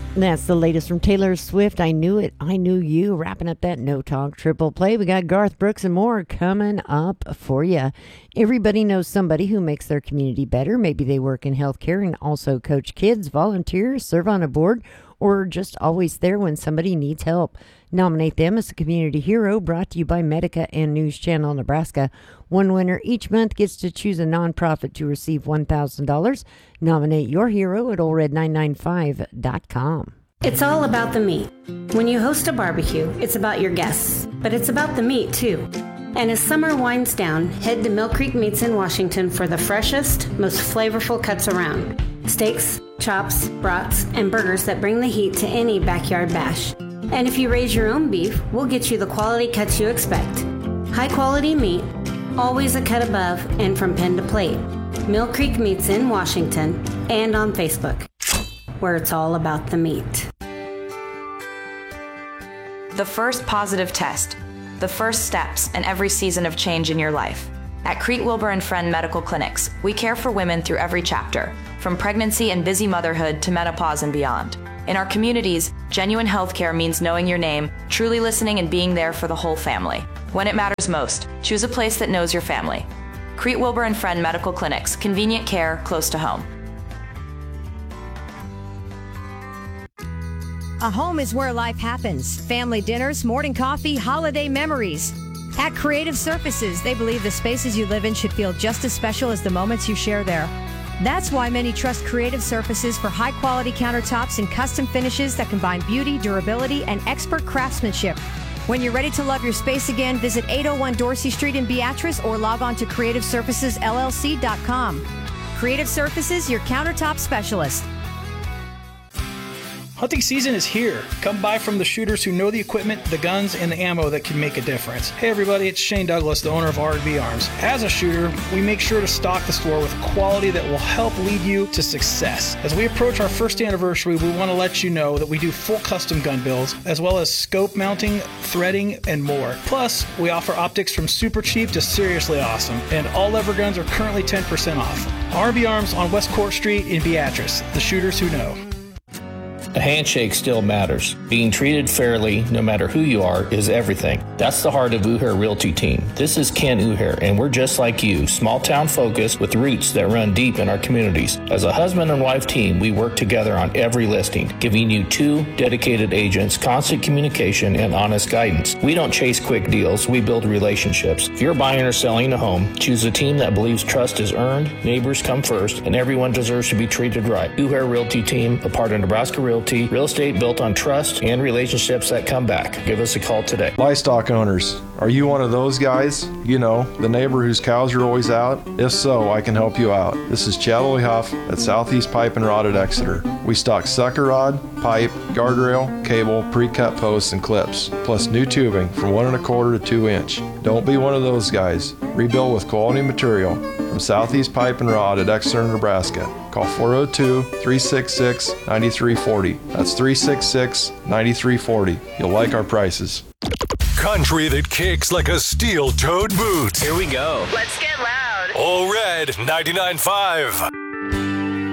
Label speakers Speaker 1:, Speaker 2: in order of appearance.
Speaker 1: That's the latest from Taylor Swift. I Knew It, I Knew You. Wrapping up that No Talk Triple Play. We got Garth Brooks and more coming up for you. Everybody knows somebody who makes their community better. Maybe they work in healthcare and also coach kids, volunteer, serve on a board, or just always there when somebody needs help. Nominate them as a community hero, brought to you by Medica and News Channel Nebraska. One winner each month gets to choose a nonprofit to receive $1,000. Nominate your hero at OLRED995.com.
Speaker 2: It's all about the meat. When you host a barbecue, it's about your guests, but it's about the meat too. And as summer winds down, head to Mill Creek Meats in Washington for the freshest, most flavorful cuts around. Steaks, chops, brats, and burgers that bring the heat to any backyard bash. And if you raise your own beef, we'll get you the quality cuts you expect. High quality meat, always a cut above and from pen to plate. Mill Creek Meats in Washington and on Facebook, where it's all about the meat.
Speaker 3: The first positive test, the first steps in every season of change in your life. At Crete Wilbur and Friend Medical Clinics, we care for women through every chapter, from pregnancy and busy motherhood to menopause and beyond. In our communities, genuine healthcare means knowing your name, truly listening, and being there for the whole family. When it matters most, choose a place that knows your family. Crete Wilbur and Friend Medical Clinics, convenient care close to home.
Speaker 4: A home is where life happens. Family dinners, morning coffee, holiday memories. At Creative Surfaces, they believe the spaces you live in should feel just as special as the moments you share there. That's why many trust Creative Surfaces for high-quality countertops and custom finishes that combine beauty, durability, and expert craftsmanship. When you're ready to love your space again, visit 801 Dorsey Street in Beatrice or log on to CreativeSurfacesLLC.com. Creative Surfaces, your countertop specialist.
Speaker 5: Hunting season is here. Come buy from the shooters who know the equipment, the guns, and the ammo that can make a difference. Hey everybody, it's Shane Douglas, the owner of R&B Arms. As a shooter, we make sure to stock the store with quality that will help lead you to success. As we approach our first anniversary, we want to let you know that we do full custom gun builds, as well as scope mounting, threading, and more. Plus, we offer optics from super cheap to seriously awesome, and all lever guns are currently 10% off. R&B Arms on West Court Street in Beatrice, the shooters who know.
Speaker 6: A handshake still matters. Being treated fairly, no matter who you are, is everything. That's the heart of Uher Realty Team. This is Ken Uher, and we're just like you, small town focused with roots that run deep in our communities. As a husband and wife team, we work together on every listing, giving you 2 dedicated agents, constant communication, and honest guidance. We don't chase quick deals, we build relationships. If you're buying or selling a home, choose a team that believes trust is earned, neighbors come first, and everyone deserves to be treated right. Uher Realty Team, a part of Nebraska Realty, real estate built on trust and relationships that come back. Give us a call today.
Speaker 7: Livestock owners, are you one of those guys? You know, the neighbor whose cows are always out? If so, I can help you out. This is Chad Huff at Southeast Pipe and Rod at Exeter. We stock sucker rod, pipe, guardrail, cable, pre-cut posts, and clips, plus new tubing from 1 1/4 to 2 inch. Don't be one of those guys. Rebuild with quality material from Southeast Pipe and Rod at Exeter, Nebraska. Call 402-366-9340. That's 366-9340. You'll like our prices.
Speaker 8: Country that kicks like a steel-toed boot.
Speaker 9: Here we go.
Speaker 10: Let's get loud.
Speaker 8: All Red 99.5.